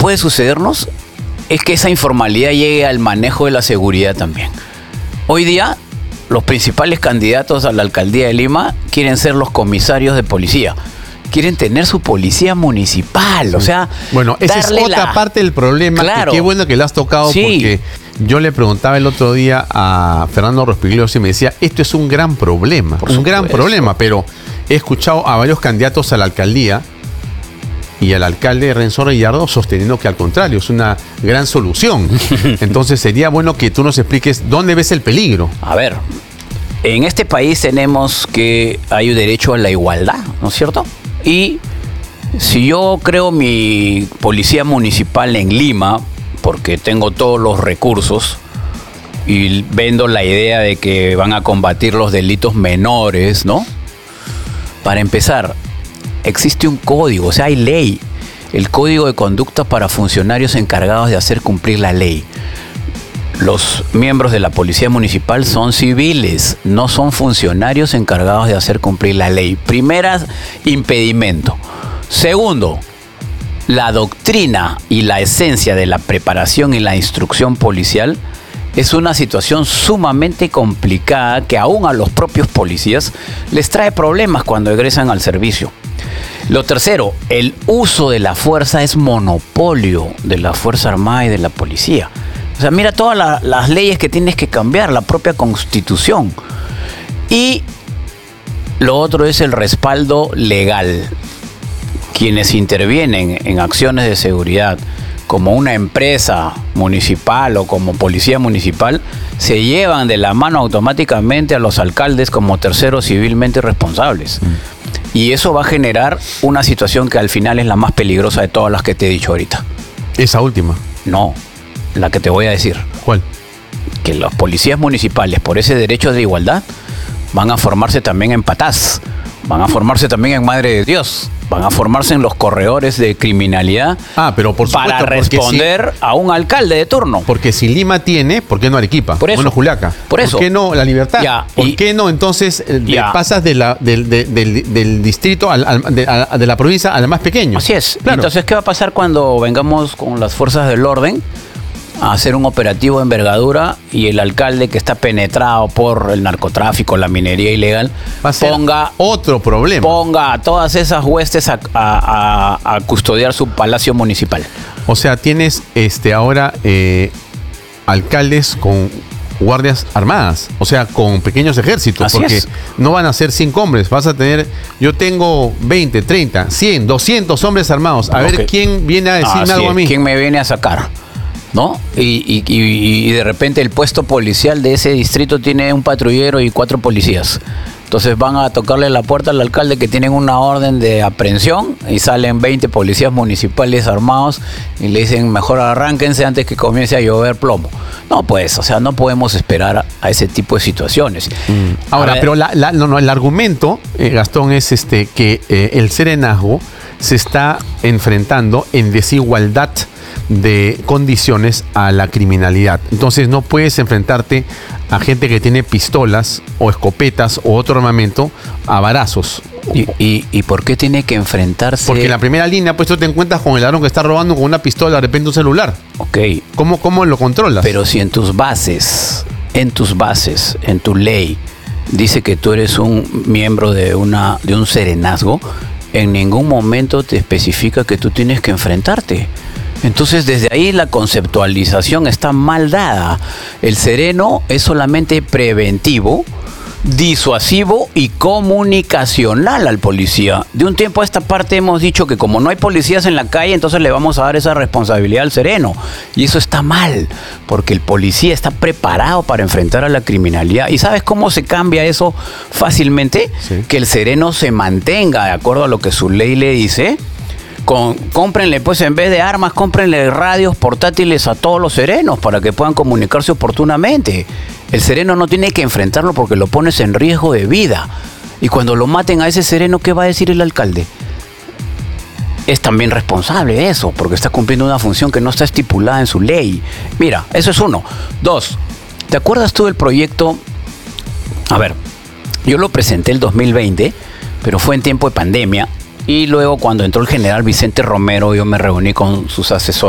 puede sucedernos es que esa informalidad llegue al manejo de la seguridad también. Hoy día, los principales candidatos a la alcaldía de Lima quieren ser los comisarios de policía. Quieren tener su policía municipal, o sea... Bueno, esa es otra parte del problema. Claro. Qué bueno que lo has tocado, sí. Porque yo le preguntaba el otro día a Fernando Rospigliosi y me decía, esto es un gran problema, gran problema, pero he escuchado a varios candidatos a la alcaldía y al alcalde Renzo Gallardo sosteniendo que al contrario, es una gran solución. Entonces sería bueno que tú nos expliques dónde ves el peligro. A ver, en este país tenemos que hay un derecho a la igualdad, ¿no es cierto? Y si yo creo mi policía municipal en Lima, porque tengo todos los recursos y vendo la idea de que van a combatir los delitos menores, ¿no? Para empezar, existe un código, o sea, hay ley. El código de conducta para funcionarios encargados de hacer cumplir la ley. Los miembros de la policía municipal son civiles, no son funcionarios encargados de hacer cumplir la ley. Primera, impedimento. Segundo, la doctrina y la esencia de la preparación y la instrucción policial es una situación sumamente complicada que aún a los propios policías les trae problemas cuando egresan al servicio. Lo tercero, el uso de la fuerza es monopolio de la Fuerza Armada y de la policía. O sea, mira todas las leyes que tienes que cambiar, la propia Constitución. Y lo otro es el respaldo legal. Quienes intervienen en acciones de seguridad como una empresa municipal o como policía municipal, se llevan de la mano automáticamente a los alcaldes como terceros civilmente responsables. Y eso va a generar una situación que al final es la más peligrosa de todas las que te he dicho ahorita. ¿Esa última? No, la que te voy a decir. ¿Cuál? Que los policías municipales, por ese derecho de igualdad, van a formarse también en patás, van a formarse también en Madre de Dios, van a formarse en los corredores de criminalidad pero por supuesto, para responder a un alcalde de turno. Porque si Lima tiene, ¿por qué no Arequipa? Por eso. Bueno, Juliaca. Por eso. ¿Por qué no La Libertad? Ya, ¿Por qué no entonces pasas del distrito de la provincia a la más pequeño? Así es. Claro. Entonces, ¿qué va a pasar cuando vengamos con las fuerzas del orden a hacer un operativo de envergadura y el alcalde que está penetrado por el narcotráfico, la minería ilegal, va a ser ponga otro problema? Ponga a todas esas huestes a custodiar su palacio municipal. O sea, tienes ahora alcaldes con guardias armadas, o sea, con pequeños ejércitos. Así porque es. No van a ser 5 hombres, vas a tener, yo tengo 20, 30, 100, 200 hombres armados. A ver quién viene a decirme algo a mí. ¿Quién me viene a sacar? ¿No? Y de repente el puesto policial de ese distrito tiene un patrullero y 4 policías. Entonces van a tocarle la puerta al alcalde que tienen una orden de aprehensión y salen 20 policías municipales armados y le dicen mejor arránquense antes que comience a llover plomo. No, pues, o sea, no podemos esperar a ese tipo de situaciones. Ahora, pero el argumento, Gastón, es que el serenazgo se está enfrentando en desigualdad de condiciones a la criminalidad. Entonces no puedes enfrentarte a gente que tiene pistolas o escopetas o otro armamento a varazos. ¿Y por qué tiene que enfrentarse? Porque en la primera línea pues tú te encuentras con el ladrón que está robando con una pistola de repente un celular. Ok. ¿Cómo lo controlas? Pero si en tus bases, en tu ley, dice que tú eres un miembro de un serenazgo, en ningún momento te especifica que tú tienes que enfrentarte. Entonces, desde ahí la conceptualización está mal dada. El sereno es solamente preventivo, disuasivo y comunicacional al policía. De un tiempo a esta parte hemos dicho que como no hay policías en la calle, entonces le vamos a dar esa responsabilidad al sereno. Y eso está mal, porque el policía está preparado para enfrentar a la criminalidad. ¿Y sabes cómo se cambia eso fácilmente? Sí. Que el sereno se mantenga de acuerdo a lo que su ley le dice. Cómprenle, pues, en vez de armas, cómprenle radios portátiles a todos los serenos para que puedan comunicarse oportunamente. El sereno no tiene que enfrentarlo porque lo pones en riesgo de vida. Y cuando lo maten a ese sereno, ¿qué va a decir el alcalde? Es también responsable de eso, porque está cumpliendo una función que no está estipulada en su ley. Mira, eso es uno. 2, ¿te acuerdas tú del proyecto? A ver, yo lo presenté el 2020, pero fue en tiempo de pandemia. Y luego cuando entró el general Vicente Romero, yo me reuní con sus asesores